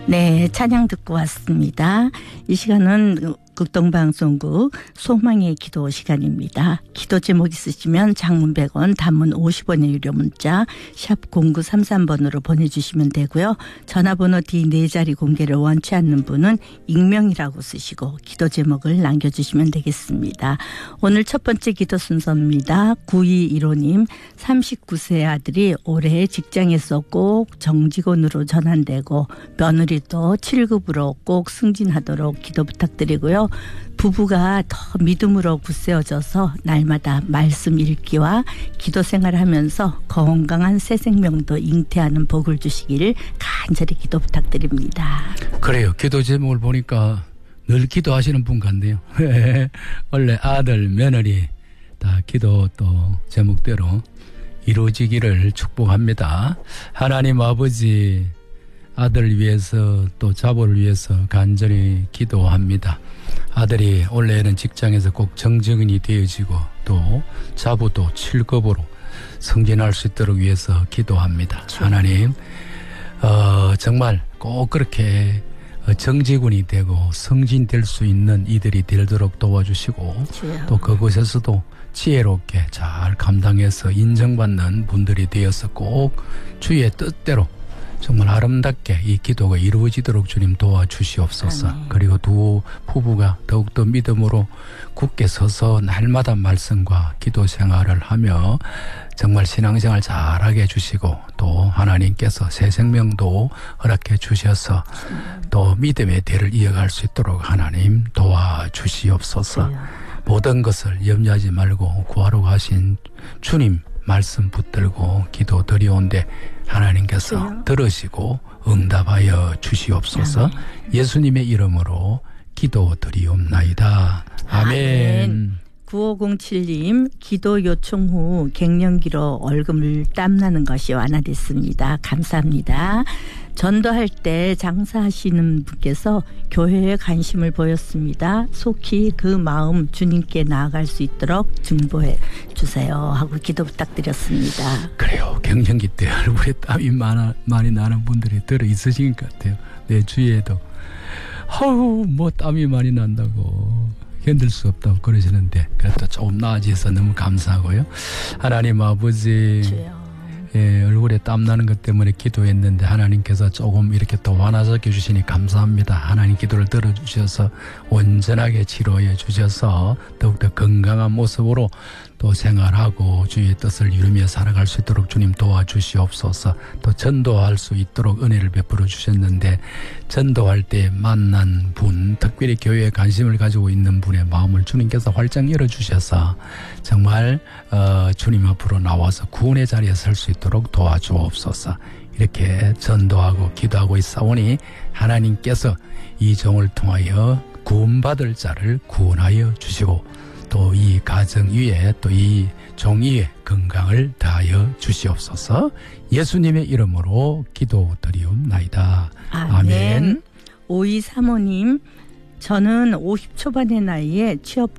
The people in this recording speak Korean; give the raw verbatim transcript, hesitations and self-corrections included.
네, 찬양 듣고 왔습니다. 이 시간은 극동방송국 소망의 기도 시간입니다. 기도 제목 있으시면 장문 백 원, 단문 오십 원의 유료 문자 샵 공구삼삼 번으로 보내주시면 되고요. 전화번호 뒤 네 자리 공개를 원치 않는 분은 익명이라고 쓰시고 기도 제목을 남겨주시면 되겠습니다. 오늘 첫 번째 기도 순서입니다. 구이일오 님, 삼십구 세 아들이 올해 직장에서 꼭 정직원으로 전환되고 며느리도 칠 급으로 꼭 승진하도록 기도 부탁드리고요. 부부가 더 믿음으로 굳세어져서 날마다 말씀 읽기와 기도 생활을 하면서 건강한 새 생명도 잉태하는 복을 주시기를 간절히 기도 부탁드립니다. 그래요. 기도 제목을 보니까 늘 기도하시는 분 같네요. 원래 아들, 며느리 다 기도 또 제목대로 이루어지기를 축복합니다. 하나님 아버지, 아들을 위해서 또 자보를 위해서 간절히 기도합니다. 아들이 원래는 직장에서 꼭 정직원이 되어지고 또 자보도 칠 급으로 승진할 수 있도록 위해서 기도합니다. 그렇죠. 하나님 어, 정말 꼭 그렇게 정직원이 되고 승진될 수 있는 이들이 되도록 도와주시고 그렇죠. 또 그곳에서도 지혜롭게 잘 감당해서 인정받는 분들이 되어서 꼭 주의 뜻대로 정말 아름답게 이 기도가 이루어지도록 주님 도와주시옵소서. 아멘. 그리고 두 부부가 더욱더 믿음으로 굳게 서서 날마다 말씀과 기도 생활을 하며 정말 신앙생활 잘하게 해주시고 또 하나님께서 새 생명도 허락해 주셔서 또 믿음의 대를 이어갈 수 있도록 하나님 도와주시옵소서. 네. 모든 것을 염려하지 말고 구하러 가신 주님 말씀 붙들고 기도 드리온데 하나님께서 그래요? 들으시고 응답하여 주시옵소서. 아멘. 예수님의 이름으로 기도 드리옵나이다. 아멘. 아멘. 구오공칠 님, 기도 요청 후 갱년기로 얼굴 땀나는 것이 완화됐습니다. 감사합니다. 전도할 때 장사하시는 분께서 교회에 관심을 보였습니다. 속히 그 마음 주님께 나아갈 수 있도록 증보해 주세요 하고 기도 부탁드렸습니다. 그래요. 갱년기 때 얼굴에 땀이 많아, 많이 나는 분들이 들어 있으신 것 같아요. 내 주위에도 아우 뭐 땀이 많이 난다고 견딜 수 없다고 그러시는데 그래도 조금 나아져서 너무 감사하고요. 하나님 아버지 주여. 예, 얼굴에 땀나는 것 때문에 기도했는데 하나님께서 조금 이렇게 또 완화시켜 주시니 감사합니다. 하나님 기도를 들어주셔서 온전하게 치료해 주셔서 더욱더 건강한 모습으로 또 생활하고 주의 뜻을 이루며 살아갈 수 있도록 주님 도와주시옵소서. 또 전도할 수 있도록 은혜를 베풀어 주셨는데 전도할 때 만난 분, 특별히 교회에 관심을 가지고 있는 분의 마음을 주님께서 활짝 열어주셔서 정말 어, 주님 앞으로 나와서 구원의 자리에 설 수 있도록 도와주옵소서. 이렇게 전도하고 기도하고 있사오니 하나님께서 이 종을 통하여 구원받을 자를 구원하여 주시고 또 이 가정 위에 또 이 종 위에 건강을 다하여 주시옵소서. 예수님의 이름으로 기도드리옵나이다. 아멘. 아멘. 오이삼오 님, 저는 오십 초반의 나이에 취업